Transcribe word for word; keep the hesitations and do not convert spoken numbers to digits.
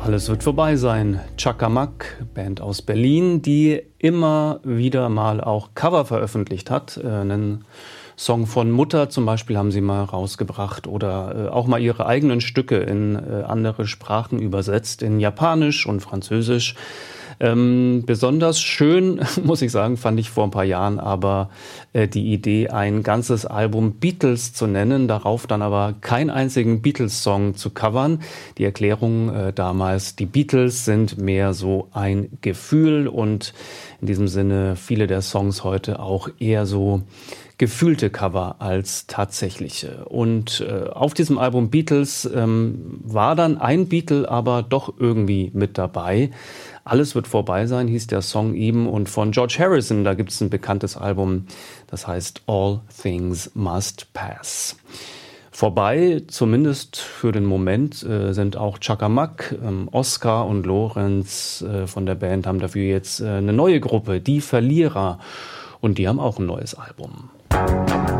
Alles wird vorbei sein. Chakamak, Band aus Berlin, die immer wieder mal auch Cover veröffentlicht hat. Äh, einen Song von Mutter zum Beispiel haben sie mal rausgebracht oder äh, auch mal ihre eigenen Stücke in äh, andere Sprachen übersetzt, in Japanisch und Französisch. Ähm, besonders schön, muss ich sagen, fand ich vor ein paar Jahren aber äh, die Idee, ein ganzes Album Beatles zu nennen, darauf dann aber keinen einzigen Beatles-Song zu covern. Die Erklärung äh, damals, die Beatles sind mehr so ein Gefühl und in diesem Sinne viele der Songs heute auch eher so gefühlte Cover als tatsächliche. Und äh, auf diesem Album Beatles ähm, war dann ein Beatle aber doch irgendwie mit dabei. Alles wird vorbei sein, hieß der Song eben. Und von George Harrison, da gibt es ein bekanntes Album, das heißt All Things Must Pass. Vorbei, zumindest für den Moment, äh, sind auch Chakamak, ähm, Oskar und Lorenz äh, von der Band haben dafür jetzt äh, eine neue Gruppe, die Verlierer. Und die haben auch ein neues Album.